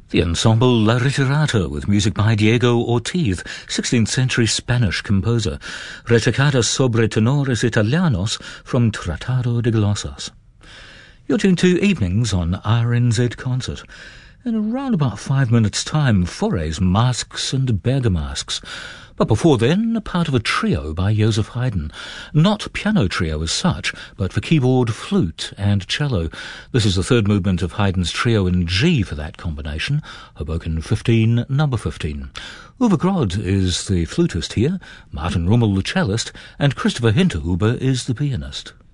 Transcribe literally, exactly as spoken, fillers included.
The ensemble La Retirada, with music by Diego Ortiz, sixteenth century Spanish composer, Retocadas sobre tenores italianos from Tratado de Glosas. You're tuned to Evenings on R N Z Concert. In around about five minutes' time, Fauré's Masks and Bergamasques. But before then, a part of a trio by Joseph Haydn. Not piano trio as such, but for keyboard, flute and cello. This is the third movement of Haydn's trio in G for that combination, Hoboken fifteen, number fifteen. Uwe Grod is the flutist here, Martin Rummel the cellist, and Christopher Hinterhuber is the pianist.